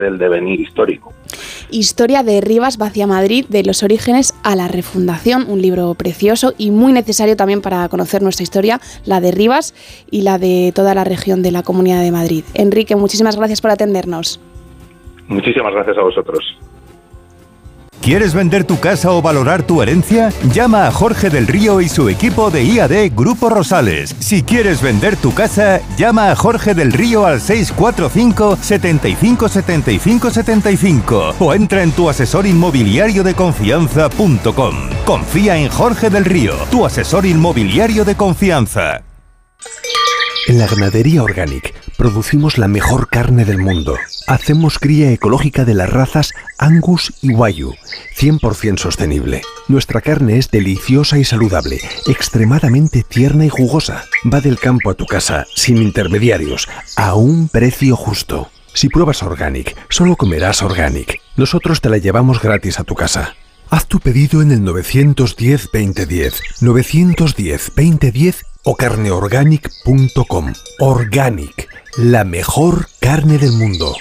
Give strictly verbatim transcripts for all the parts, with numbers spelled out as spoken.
del devenir histórico. Historia de Rivas Vacia Madrid, de los orígenes a la refundación, un libro precioso y muy necesario también para conocer nuestra historia, la de Rivas y la de toda la región de la Comunidad de Madrid. Enrique, muchísimas gracias por atendernos. Muchísimas gracias a vosotros. ¿Quieres vender tu casa o valorar tu herencia? Llama a Jorge del Río y su equipo de I A D Grupo Rosales. Si quieres vender tu casa, llama a Jorge del Río al seis cuatro cinco, setenta y cinco, setenta y cinco, setenta y cinco o entra en tu asesor inmobiliario de confianza punto com. Confía en Jorge del Río, tu asesor inmobiliario de confianza. En la Ganadería Organic producimos la mejor carne del mundo. Hacemos cría ecológica de las razas Angus y Wagyu, cien por ciento sostenible. Nuestra carne es deliciosa y saludable, extremadamente tierna y jugosa. Va del campo a tu casa, sin intermediarios, a un precio justo. Si pruebas Organic, solo comerás Organic. Nosotros te la llevamos gratis a tu casa. Haz tu pedido en el nueve uno cero, veinte diez, nueve uno cero, veinte diez o carne organic punto com. Organic, la mejor carne del mundo.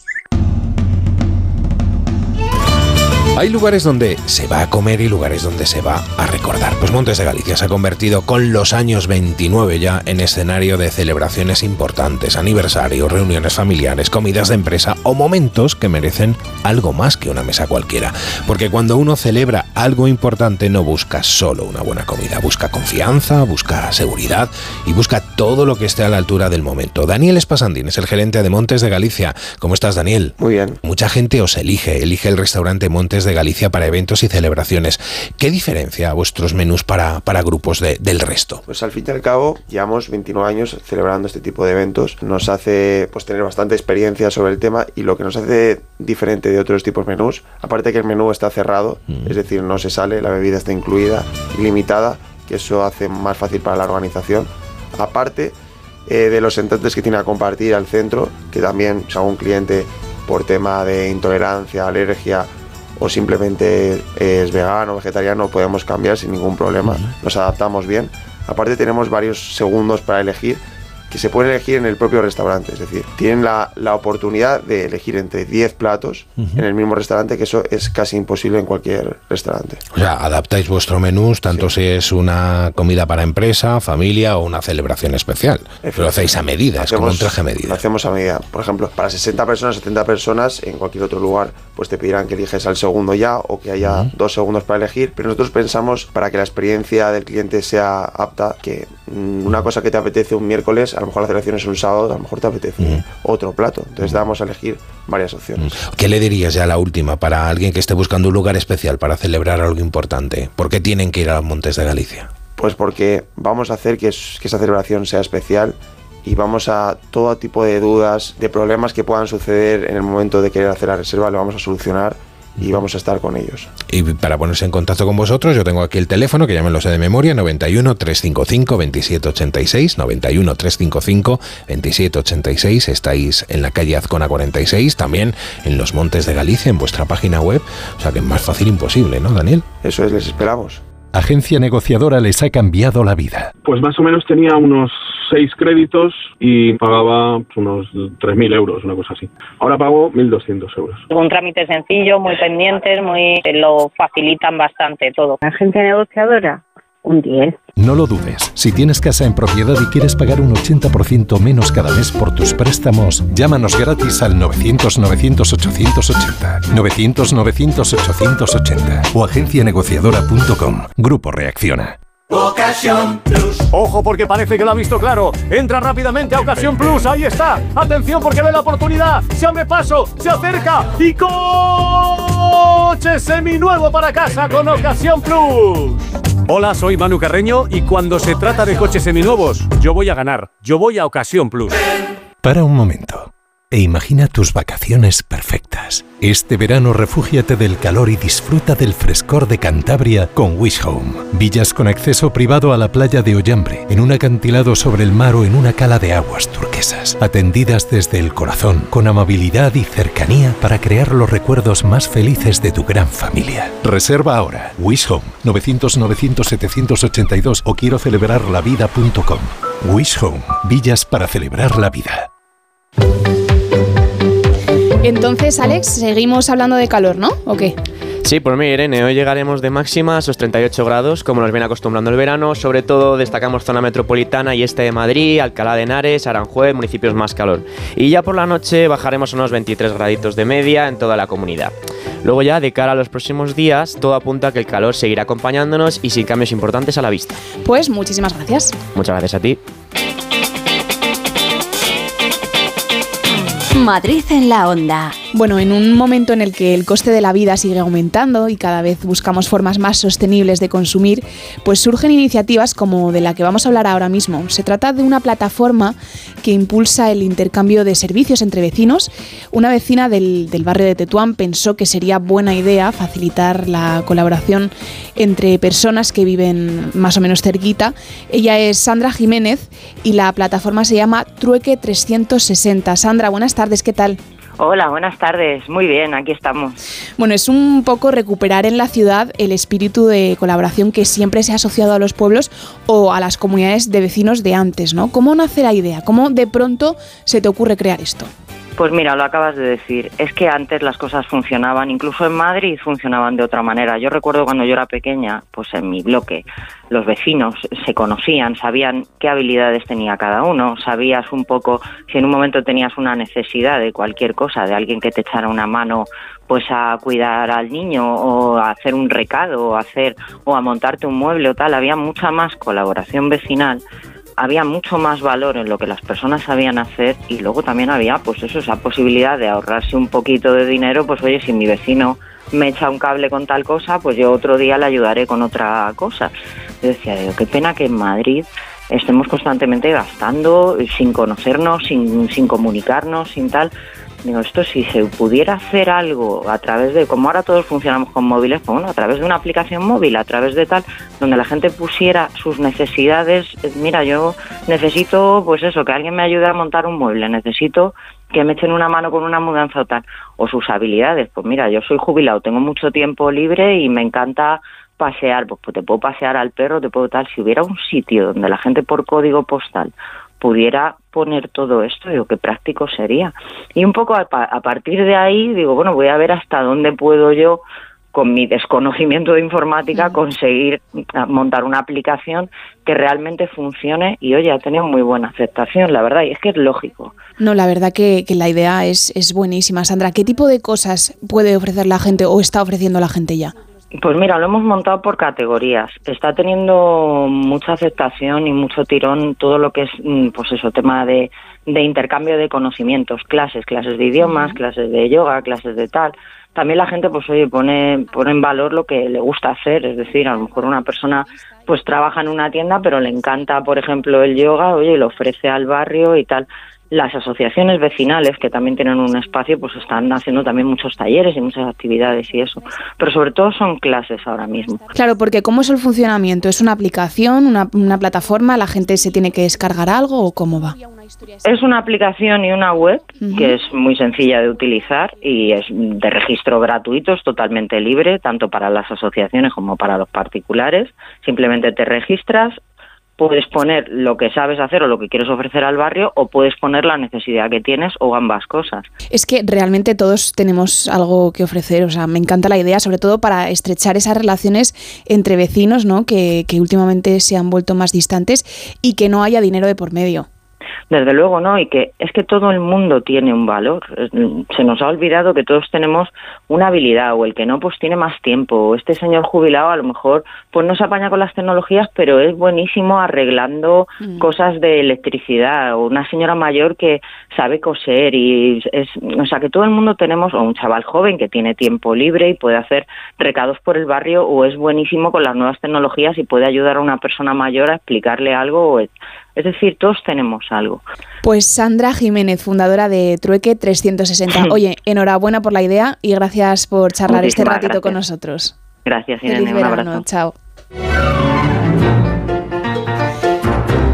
Hay lugares donde se va a comer y lugares donde se va a recordar. Pues Montes de Galicia se ha convertido con los años veintinueve ya en escenario de celebraciones importantes, aniversarios, reuniones familiares, comidas de empresa o momentos que merecen algo más que una mesa cualquiera. Porque cuando uno celebra algo importante no busca solo una buena comida, busca confianza, busca seguridad y busca todo lo que esté a la altura del momento. Daniel Espasandín es el gerente de Montes de Galicia. ¿Cómo estás, Daniel? Muy bien. Mucha gente os elige, elige el restaurante Montes de Galicia para eventos y celebraciones. ¿Qué diferencia vuestros menús para, para grupos de, del resto? Pues al fin y al cabo llevamos veintinueve años celebrando este tipo de eventos. Nos hace pues tener bastante experiencia sobre el tema y lo que nos hace diferente de otros tipos de menús, aparte que el menú está cerrado, mm. es decir, no se sale, la bebida está incluida, ilimitada, que eso hace más fácil para la organización. Aparte eh, de los entrantes que tiene a compartir al centro, que también si algún cliente por tema de intolerancia, alergia o simplemente es vegano o vegetariano, podemos cambiar sin ningún problema, nos adaptamos bien. Aparte tenemos varios segundos para elegir, que se pueden elegir en el propio restaurante, es decir, tienen la, la oportunidad de elegir entre diez platos uh-huh. en el mismo restaurante, que eso es casi imposible en cualquier restaurante. O sea, adaptáis vuestro menú, tanto sí. si es una comida para empresa, familia o una celebración especial. Lo hacéis a medida, hacemos, es como un traje a medida. Lo hacemos a medida. Por ejemplo, para sesenta personas, setenta personas, en cualquier otro lugar, pues te pedirán que eliges al segundo ya o que haya uh-huh. dos segundos para elegir, pero nosotros pensamos, para que la experiencia del cliente sea apta, que mmm, una cosa que te apetece un miércoles, a lo mejor la celebración es un sábado, a lo mejor te apetece uh-huh. otro plato. Entonces uh-huh. damos a elegir varias opciones. ¿Qué le dirías ya la última para alguien que esté buscando un lugar especial para celebrar algo importante? ¿Por qué tienen que ir a Montes de Galicia? Pues porque vamos a hacer que, es, que esa celebración sea especial y vamos a todo tipo de dudas, de problemas que puedan suceder en el momento de querer hacer la reserva, lo vamos a solucionar y vamos a estar con ellos. Y para ponerse en contacto con vosotros, yo tengo aquí el teléfono, que ya me lo sé de memoria, noventa y uno, trescientos cincuenta y cinco, veintisiete ochenta y seis, noventa y uno, trescientos cincuenta y cinco, veintisiete ochenta y seis, estáis en la calle Azcona cuarenta y seis, también en los Montes de Galicia, en vuestra página web, o sea que es más fácil imposible, ¿no, Daniel? Eso es, les esperamos. Agencia Negociadora les ha cambiado la vida. Pues más o menos tenía unos seis créditos y pagaba unos tres mil euros, una cosa así. Ahora pago mil doscientos euros. Un trámite sencillo, muy pendientes, muy lo facilitan bastante todo. Agencia Negociadora, un diez. No lo dudes. Si tienes casa en propiedad y quieres pagar un ochenta por ciento menos cada mes por tus préstamos, llámanos gratis al novecientos, novecientos, ochocientos ochenta, novecientos, novecientos, ochocientos ochenta o agencia negociadora punto com. Grupo Reacciona. Ocasión Plus. Ojo, porque parece que lo ha visto claro. Entra rápidamente a Ocasión Plus. Ahí está. Atención, porque ve la oportunidad. Se abre paso, se acerca y coche seminuevo para casa con Ocasión Plus. Hola, soy Manu Carreño y cuando se trata de coches seminuevos, yo voy a ganar. Yo voy a Ocasión Plus. Para un momento e imagina tus vacaciones perfectas. Este verano refúgiate del calor y disfruta del frescor de Cantabria con Wish Home. Villas con acceso privado a la playa de Ollambre, en un acantilado sobre el mar o en una cala de aguas turquesas. Atendidas desde el corazón, con amabilidad y cercanía para crear los recuerdos más felices de tu gran familia. Reserva ahora. Wish Home, novecientos, novecientos, setecientos ochenta y dos o quiero celebrar la vida punto com. Wish Home, villas para celebrar la vida. Entonces, Alex, seguimos hablando de calor, ¿no? ¿O qué? Sí, pues mira, Irene, hoy llegaremos de máxima a esos treinta y ocho grados, como nos viene acostumbrando el verano. Sobre todo destacamos zona metropolitana y este de Madrid, Alcalá de Henares, Aranjuez, municipios más calor. Y ya por la noche bajaremos a unos veintitrés graditos de media en toda la comunidad. Luego ya, de cara a los próximos días, todo apunta a que el calor seguirá acompañándonos y sin cambios importantes a la vista. Pues muchísimas gracias. Muchas gracias a ti. Madrid en la onda. Bueno, en un momento en el que el coste de la vida sigue aumentando y cada vez buscamos formas más sostenibles de consumir, pues surgen iniciativas como de la que vamos a hablar ahora mismo. Se trata de una plataforma que impulsa el intercambio de servicios entre vecinos. Una vecina del, del barrio de Tetuán pensó que sería buena idea facilitar la colaboración entre personas que viven más o menos cerquita. Ella es Sandra Jiménez y la plataforma se llama Trueque trescientos sesenta. Sandra, buenas tardes, ¿qué tal? Hola, buenas tardes. Muy bien, aquí estamos. Bueno, es un poco recuperar en la ciudad el espíritu de colaboración que siempre se ha asociado a los pueblos o a las comunidades de vecinos de antes, ¿no? ¿Cómo nace la idea? ¿Cómo de pronto se te ocurre crear esto? Pues mira, lo acabas de decir. Es que antes las cosas funcionaban, incluso en Madrid funcionaban de otra manera. Yo recuerdo cuando yo era pequeña, pues en mi bloque, los vecinos se conocían, sabían qué habilidades tenía cada uno, sabías un poco si en un momento tenías una necesidad de cualquier cosa, de alguien que te echara una mano pues a cuidar al niño o a hacer un recado o a hacer o a montarte un mueble o tal. Había mucha más colaboración vecinal. Había mucho más valor en lo que las personas sabían hacer y luego también había pues eso, esa posibilidad de ahorrarse un poquito de dinero, pues oye, si mi vecino me echa un cable con tal cosa, pues yo otro día le ayudaré con otra cosa. Yo decía, digo, qué pena que en Madrid estemos constantemente gastando sin conocernos, sin, sin comunicarnos, sin tal. Digo, esto si se pudiera hacer algo a través de, como ahora todos funcionamos con móviles, pues bueno, a través de una aplicación móvil, a través de tal, donde la gente pusiera sus necesidades. Mira, yo necesito, pues eso, que alguien me ayude a montar un mueble, necesito que me echen una mano con una mudanza o tal, o sus habilidades. Pues mira, yo soy jubilado, tengo mucho tiempo libre y me encanta pasear, pues, pues te puedo pasear al perro, te puedo tal. Si hubiera un sitio donde la gente por código postal pudiera poner todo esto, digo, qué práctico sería. Y un poco a, a partir de ahí, digo, bueno, voy a ver hasta dónde puedo yo, con mi desconocimiento de informática, mm. conseguir montar una aplicación que realmente funcione y, oye, ha tenido muy buena aceptación, la verdad, y es que es lógico. No, la verdad que, que la idea es, es buenísima. Sandra, ¿qué tipo de cosas puede ofrecer la gente o está ofreciendo la gente ya? Pues mira, lo hemos montado por categorías. Está teniendo mucha aceptación y mucho tirón todo lo que es, pues eso, tema de, de intercambio de conocimientos, clases, clases de idiomas, uh-huh. clases de yoga, clases de tal. También la gente, pues oye, pone, pone en valor lo que le gusta hacer. Es decir, a lo mejor una persona pues trabaja en una tienda, pero le encanta, por ejemplo, el yoga, oye, y lo ofrece al barrio y tal. Las asociaciones vecinales, que también tienen un espacio, pues están haciendo también muchos talleres y muchas actividades y eso. Pero sobre todo son clases ahora mismo. Claro, porque ¿cómo es el funcionamiento? ¿Es una aplicación, una, una plataforma? ¿La gente se tiene que descargar algo o cómo va? Es una aplicación y una web uh-huh. que es muy sencilla de utilizar y es de registro gratuito, es totalmente libre, tanto para las asociaciones como para los particulares. Simplemente te registras. Puedes poner lo que sabes hacer o lo que quieres ofrecer al barrio o puedes poner la necesidad que tienes o ambas cosas. Es que realmente todos tenemos algo que ofrecer, o sea, me encanta la idea, sobre todo para estrechar esas relaciones entre vecinos, ¿no? Que, que últimamente se han vuelto más distantes y que no haya dinero de por medio. Desde luego, ¿no? Y que es que todo el mundo tiene un valor. Se nos ha olvidado que todos tenemos una habilidad, o el que no, pues tiene más tiempo. O este señor jubilado a lo mejor pues no se apaña con las tecnologías, pero es buenísimo arreglando mm. cosas de electricidad. O una señora mayor que sabe coser y es, o sea, que todo el mundo tenemos, o un chaval joven que tiene tiempo libre y puede hacer recados por el barrio, o es buenísimo con las nuevas tecnologías y puede ayudar a una persona mayor a explicarle algo. O es, es decir, todos tenemos algo. Pues Sandra Jiménez, fundadora de Trueque trescientos sesenta. Oye, enhorabuena por la idea y gracias por charlar Muchísimas este ratito gracias. con nosotros. Gracias, Irene. Feliz Un verano. abrazo. Chao.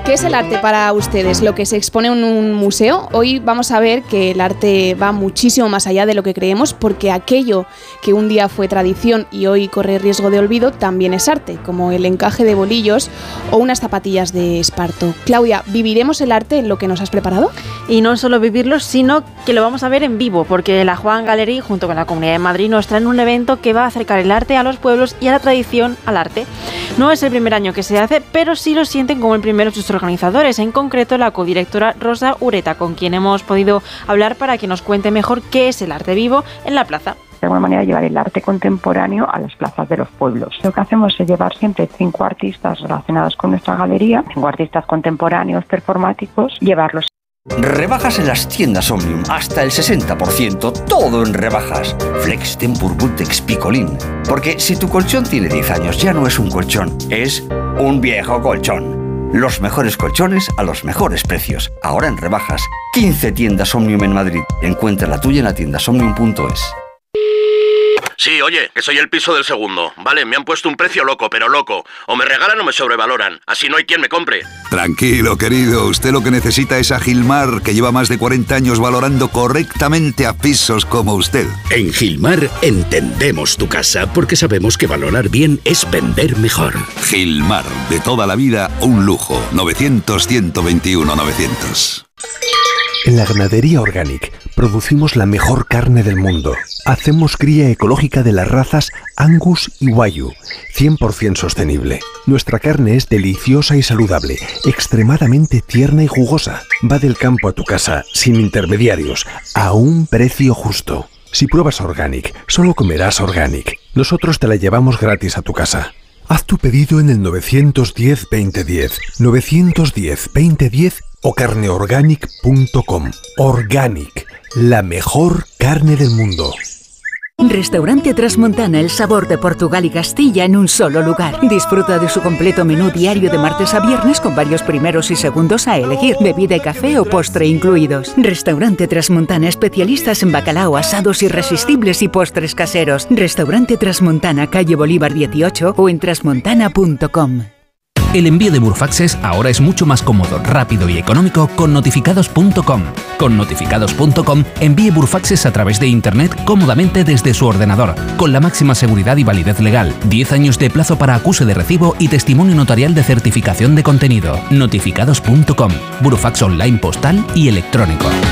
¿Qué es el arte para ustedes? ¿Lo que se expone en un museo? Hoy vamos a ver que el arte va muchísimo más allá de lo que creemos, porque aquello que un día fue tradición y hoy corre riesgo de olvido también es arte, como el encaje de bolillos o unas zapatillas de esparto. Claudia, ¿viviremos el arte en lo que nos has preparado? Y no solo vivirlo, sino que lo vamos a ver en vivo, porque la Juan Gallery, junto con la Comunidad de Madrid, nos traen un evento que va a acercar el arte a los pueblos y a la tradición al arte. No es el primer año que se hace, pero sí lo sienten como el primero sus organizadores, en concreto la codirectora Rosa Ureta, con quien hemos podido hablar para que nos cuente mejor qué es el arte vivo en la plaza. De alguna manera llevar el arte contemporáneo a las plazas de los pueblos. Lo que hacemos es llevar siempre cinco artistas relacionados con nuestra galería, cinco artistas contemporáneos performáticos, llevarlos. Rebajas en las tiendas Omnium, hasta el sesenta por ciento, todo en rebajas. Flex, Tempur, Bultex, Picolín. Porque si tu colchón tiene diez años, ya no es un colchón, es un viejo colchón. Los mejores colchones a los mejores precios. Ahora en rebajas. quince tiendas Omnium en Madrid. Encuentra la tuya en la tienda omnium punto es. Sí, oye, que soy el piso del segundo. Vale, me han puesto un precio loco, pero loco. O me regalan o me sobrevaloran. Así no hay quien me compre. Tranquilo, querido. Usted lo que necesita es a Gilmar, que lleva más de cuarenta años valorando correctamente a pisos como usted. En Gilmar entendemos tu casa porque sabemos que valorar bien es vender mejor. Gilmar, de toda la vida, un lujo. novecientos, ciento veintiuno, novecientos. En la Ganadería Organic producimos la mejor carne del mundo. Hacemos cría ecológica de las razas Angus y Wagyu, cien por ciento sostenible. Nuestra carne es deliciosa y saludable, extremadamente tierna y jugosa. Va del campo a tu casa, sin intermediarios, a un precio justo. Si pruebas Organic, solo comerás Organic. Nosotros te la llevamos gratis a tu casa. Haz tu pedido en el nueve uno cero, veinte diez, nueve uno cero, veinte diez o carne organic punto com. Organic, la mejor carne del mundo. Restaurante Trasmontana, el sabor de Portugal y Castilla en un solo lugar. Disfruta de su completo menú diario de martes a viernes con varios primeros y segundos a elegir, bebida y café o postre incluidos. Restaurante Trasmontana, especialistas en bacalao, asados irresistibles y postres caseros. Restaurante Trasmontana, calle Bolívar dieciocho o en trasmontana punto com. El envío de Burfaxes ahora es mucho más cómodo, rápido y económico con notificados punto com. Con notificados punto com envíe Burfaxes a través de Internet cómodamente desde su ordenador, con la máxima seguridad y validez legal, diez años de plazo para acuse de recibo y testimonio notarial de certificación de contenido. notificados punto com, Burfax online postal y electrónico.